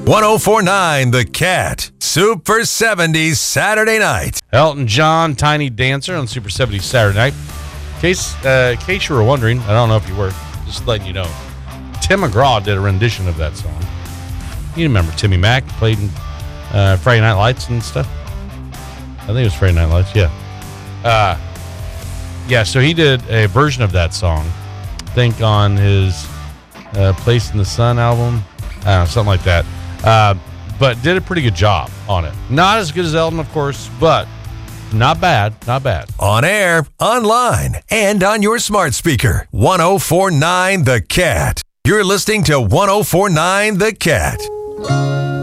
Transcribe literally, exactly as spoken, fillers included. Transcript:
ten forty-nine The Cat, Super seventies Saturday night. Elton John, Tiny Dancer on Super seventies Saturday night. In case, uh, in case you were wondering, I don't know if you were, just letting you know, Tim McGraw did a rendition of that song. You remember Timmy Mack played in uh, Friday Night Lights and stuff? I think it was Friday Night Lights, yeah. Uh, yeah, so he did a version of that song, I think on his uh, Place in the Sun album, I don't know, something like that. Uh, but did a pretty good job on it. Not as good as Elton, of course, but not bad, not bad. On air, online, and on your smart speaker. ten forty-nine The Cat. You're listening to ten forty-nine The Cat.